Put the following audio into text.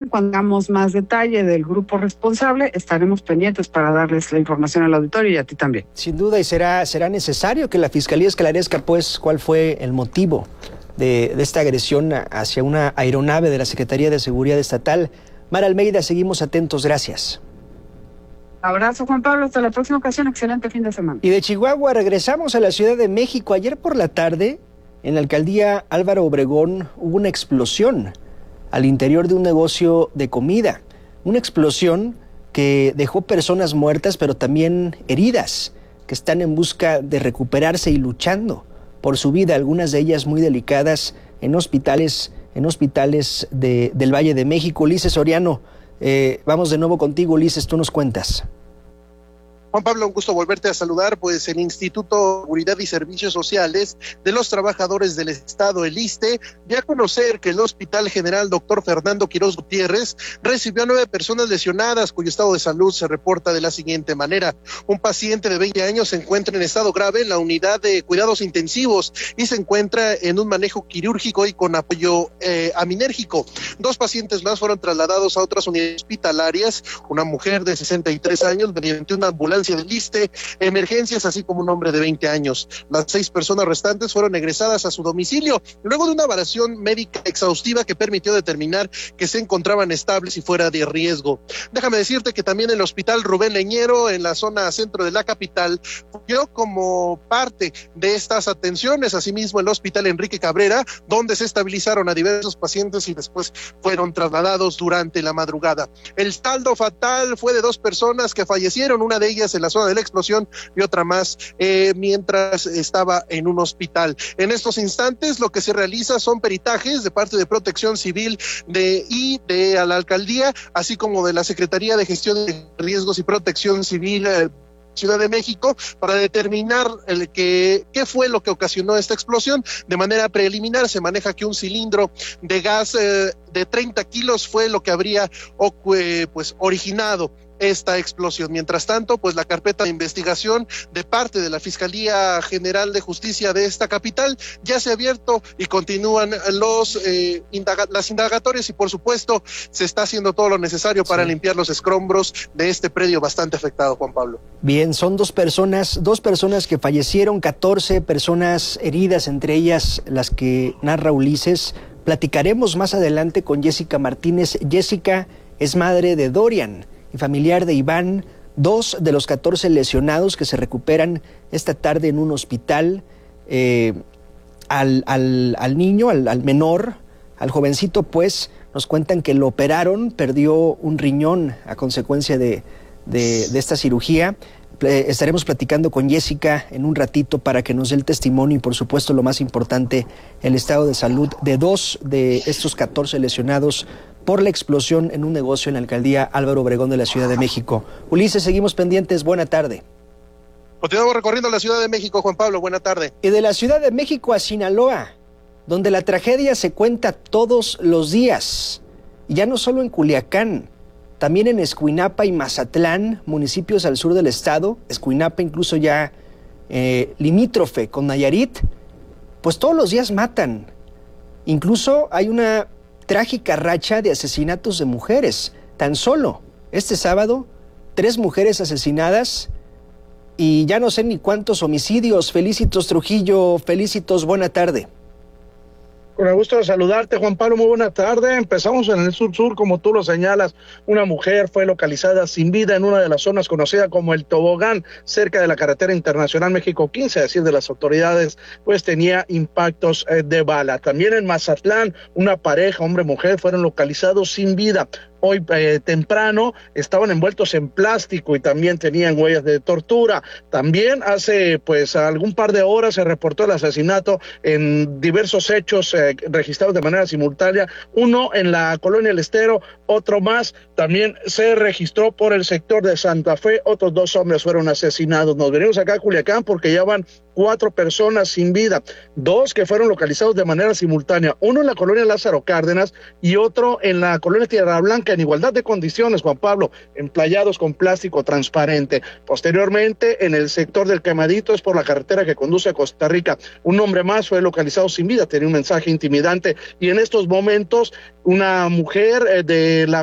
Cuando tengamos más detalle del grupo responsable, estaremos pendientes para darles la información al auditorio y a ti también. Sin duda, y será necesario que la Fiscalía esclarezca, pues, cuál fue el motivo de esta agresión hacia una aeronave de la Secretaría de Seguridad Estatal. Mara Almeida, seguimos atentos. Gracias. Abrazo, Juan Pablo. Hasta la próxima ocasión. Excelente fin de semana. Y de Chihuahua regresamos a la Ciudad de México. Ayer por la tarde, en la alcaldía Álvaro Obregón, hubo una explosión al interior de un negocio de comida. Una explosión que dejó personas muertas, pero también heridas, que están en busca de recuperarse y luchando por su vida, algunas de ellas muy delicadas, en hospitales del Valle de México. Ulises Soriano, vamos de nuevo contigo. Ulises, tú nos cuentas. Juan Pablo, un gusto volverte a saludar. Pues el Instituto de Seguridad y Servicios Sociales de los Trabajadores del Estado, el ISSSTE, dio a conocer que el Hospital General Dr. Fernando Quirós Gutiérrez recibió a 9 personas lesionadas, cuyo estado de salud se reporta de la siguiente manera. Un paciente de 20 años se encuentra en estado grave en la unidad de cuidados intensivos y se encuentra en un manejo quirúrgico y con apoyo aminérgico. 2 pacientes más fueron trasladados a otras unidades hospitalarias, una mujer de 63 años mediante una ambulancia del ISSSTE, emergencias, así como un hombre de 20 años. Las 6 personas restantes fueron egresadas a su domicilio, luego de una evaluación médica exhaustiva que permitió determinar que se encontraban estables y fuera de riesgo. Déjame decirte que también el Hospital Rubén Leñero, en la zona centro de la capital, fungió como parte de estas atenciones. Asimismo, el Hospital Enrique Cabrera, donde se estabilizaron a diversos pacientes y después fueron trasladados durante la madrugada. El saldo fatal fue de 2 personas que fallecieron, una de ellas en la zona de la explosión y otra más mientras estaba en un hospital. En estos instantes lo que se realiza son peritajes de parte de Protección Civil y de la alcaldía, así como de la Secretaría de Gestión de Riesgos y Protección Civil Ciudad de México, para determinar qué fue lo que ocasionó esta explosión. De manera preliminar se maneja que un cilindro de gas de 30 kilos fue lo que habría originado esta explosión. Mientras tanto, pues la carpeta de investigación de parte de la Fiscalía General de Justicia de esta capital ya se ha abierto y continúan las indagatorias y por supuesto se está haciendo todo lo necesario para limpiar los escombros de este predio bastante afectado, Juan Pablo. Bien, son 2 personas que fallecieron, 14 personas heridas, entre ellas las que narra Ulises. Platicaremos más adelante con Jessica Martínez. Jessica es madre de Dorian y familiar de Iván, 2 de los 14 lesionados que se recuperan esta tarde en un hospital. Al niño, al menor, al jovencito, pues nos cuentan que lo operaron, perdió un riñón a consecuencia de esta cirugía. Estaremos platicando con Jessica en un ratito para que nos dé el testimonio y, por supuesto, lo más importante, el estado de salud de 2 de estos 14 lesionados por la explosión en un negocio en la alcaldía Álvaro Obregón de la Ciudad de México. Ulises, seguimos pendientes. Buena tarde. Continuamos recorriendo la Ciudad de México, Juan Pablo. Buena tarde. Y de la Ciudad de México a Sinaloa, donde la tragedia se cuenta todos los días. Y ya no solo en Culiacán, también en Escuinapa y Mazatlán, municipios al sur del estado. Escuinapa incluso ya limítrofe con Nayarit, pues todos los días matan. Incluso hay una trágica racha de asesinatos de mujeres. Tan solo este sábado, 3 mujeres asesinadas y ya no sé ni cuántos homicidios. Felicitos, Trujillo. Felicitos, buena tarde. Con el gusto de saludarte, Juan Pablo, muy buena tarde. Empezamos en el sur, como tú lo señalas. Una mujer fue localizada sin vida en una de las zonas conocida como El Tobogán, cerca de la carretera internacional México 15, a decir de las autoridades, pues tenía impactos de bala. También en Mazatlán, una pareja, hombre-mujer, fueron localizados sin vida. Hoy temprano estaban envueltos en plástico y también tenían huellas de tortura. También hace algún par de horas se reportó el asesinato en diversos hechos registrados de manera simultánea. Uno en la colonia El Estero, otro más también se registró por el sector de Santa Fe. Otros 2 hombres fueron asesinados. Nos venimos acá a Culiacán porque ya van 4 personas sin vida, 2 que fueron localizados de manera simultánea, uno en la colonia Lázaro Cárdenas y otro en la colonia Tierra Blanca, en igualdad de condiciones, Juan Pablo, emplayados con plástico transparente. Posteriormente, en el sector del Quemadito, es por la carretera que conduce a Costa Rica, un hombre más fue localizado sin vida, tenía un mensaje intimidante, y en estos momentos una mujer de la